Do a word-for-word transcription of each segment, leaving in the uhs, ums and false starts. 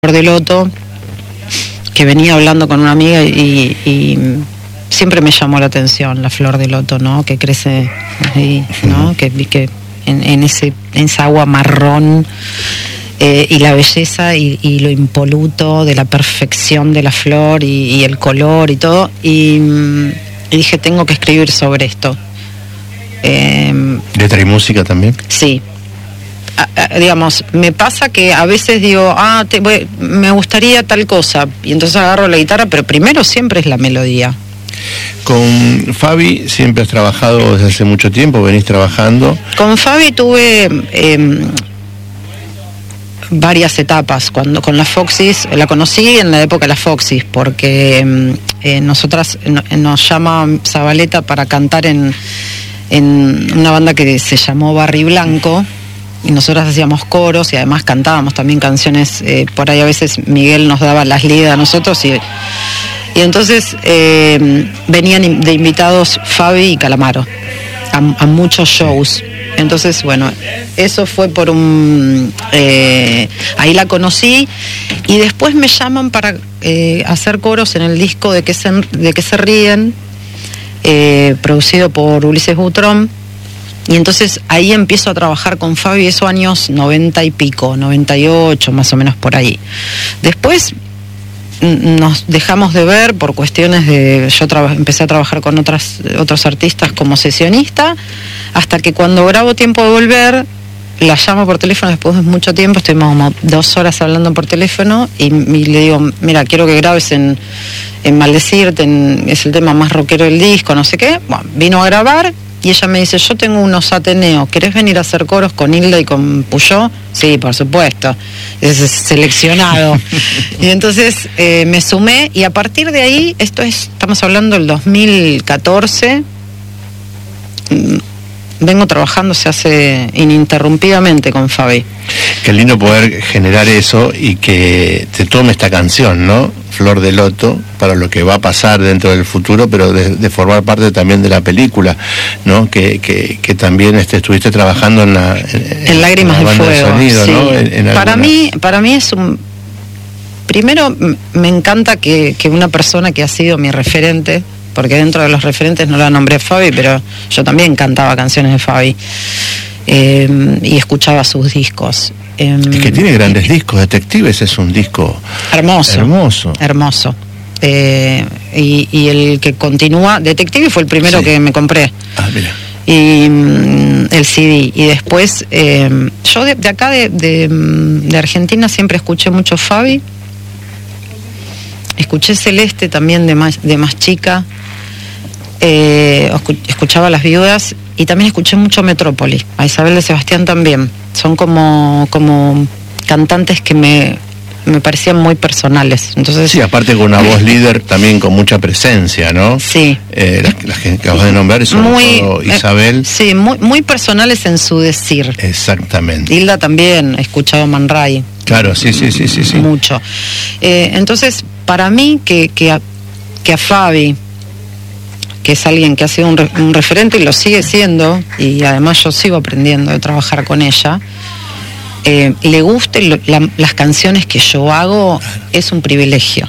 Flor de Loto, que venía hablando con una amiga y, y siempre me llamó la atención la flor de loto, ¿no? Que crece ahí, ¿no? Que, que en, en, ese, en esa agua marrón eh, y la belleza y, y lo impoluto de la perfección de la flor y, y el color y todo. Y, y dije, tengo que escribir sobre esto. Eh, ¿Letra y música también? Sí. A, a, digamos, me pasa que a veces digo, ah, te, voy, me gustaría tal cosa, y entonces agarro la guitarra, pero primero siempre es la melodía. Con Fabi siempre has trabajado desde hace mucho tiempo, venís trabajando. Con Fabi tuve eh, varias etapas. Cuando con las Foxys, la conocí en la época de las Foxys, porque eh, nosotras no, nos llama Zabaleta para cantar en, en una banda que se llamó Barry Blanco, y nosotras hacíamos coros y además cantábamos también canciones, eh, por ahí a veces Miguel nos daba las lidas a nosotros, y, y entonces eh, venían de invitados Fabi y Calamaro a, a muchos shows. Entonces, bueno, eso fue por un... Eh, ahí la conocí, y después me llaman para eh, hacer coros en el disco de Que se, de que se ríen, eh, producido por Ulises Butrón. Y entonces ahí empiezo a trabajar con Fabi, esos años noventa y pico, noventa y ocho más o menos por ahí. Después nos dejamos de ver por cuestiones de... Yo traba, empecé a trabajar con otras otros artistas como sesionista, hasta que cuando grabo Tiempo de Volver, la llamo por teléfono después de mucho tiempo, estuvimos como dos horas hablando por teléfono, y, y le digo, mira, quiero que grabes en, en Maldecirte, en, es el tema más rockero del disco, no sé qué. Bueno, vino a grabar. Y ella me dice, yo tengo unos Ateneos, ¿querés venir a hacer coros con Hilda y con Puyó? Sí, por supuesto, es seleccionado. Y entonces eh, me sumé, y a partir de ahí, esto es, estamos hablando del dos mil catorce, vengo trabajando, se hace ininterrumpidamente con Fabi. Qué lindo poder generar eso y que te tome esta canción, ¿no? Flor de Loto, para lo que va a pasar dentro del futuro, pero de, de formar parte también de la película, ¿no? Que, que, que también este, estuviste trabajando en la... En, en Lágrimas en la de banda Fuego, de sonido, sí. ¿no? En, en para, alguna... mí, para mí es un... Primero, me encanta que, que una persona que ha sido mi referente, porque dentro de los referentes no la nombré a Fabi, pero yo también cantaba canciones de Fabi, eh, y escuchaba sus discos. Eh, es que tiene grandes discos. Detectives es un disco hermoso. Hermoso. Hermoso. Eh, y, y el que continúa, Detective fue el primero sí. que me compré. Ah, mira. Y mm, el C D. Y después, eh, yo de, de acá de, de, de Argentina siempre escuché mucho Fabi. Escuché Celeste también de más, de más chica. Eh, escuchaba Las Viudas, y también escuché mucho Metrópoli, a Isabel de Sebastián también. Son como, como cantantes que me, me parecían muy personales. Entonces, sí, aparte con una voz líder también con mucha presencia, ¿no? Sí. Eh, las, las que acabas de nombrar son muy, todo Isabel. Eh, sí, muy, muy personales en su decir. Exactamente. Hilda también, he escuchado Man Ray. Claro, sí, sí, sí, sí, sí. Mucho. Eh, entonces, para mí, que, que, a, que a Fabi, que es alguien que ha sido un, re, un referente y lo sigue siendo, y además yo sigo aprendiendo de trabajar con ella, eh, le gusten lo, la, las canciones que yo hago, es un privilegio.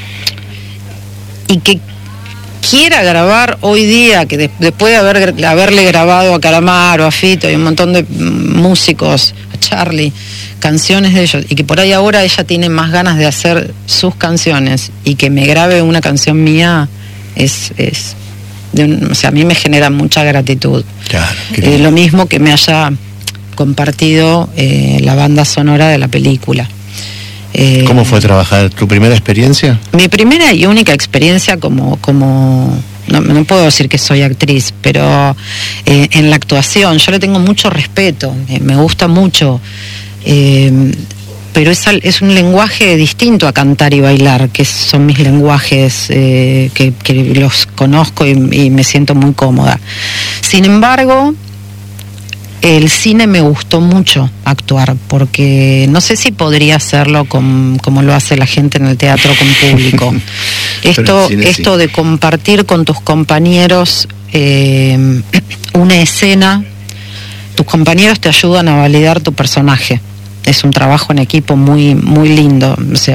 Y que quiera grabar hoy día, que de, después de haber, haberle grabado a Calamaro, a Fito y un montón de músicos, a Charlie, canciones de ellos, y que por ahí ahora ella tiene más ganas de hacer sus canciones, y que me grabe una canción mía, es... es de un, o sea, a mí me genera mucha gratitud. Claro, eh, lo mismo que me haya compartido eh, la banda sonora de la película. Eh, ¿Cómo fue trabajar? ¿Tu primera experiencia? Mi primera y única experiencia como... como no, no puedo decir que soy actriz, pero eh, en la actuación yo le tengo mucho respeto, eh, me gusta mucho, eh, pero es, es un lenguaje distinto a cantar y bailar, que son mis lenguajes, eh, que, que los conozco y, y me siento muy cómoda. Sin embargo, el cine me gustó mucho actuar, porque no sé si podría hacerlo con, como lo hace la gente en el teatro con público. Esto, cine, esto sí. de compartir con tus compañeros eh, una escena, tus compañeros te ayudan a validar tu personaje. es un trabajo en equipo muy, muy lindo. O sea,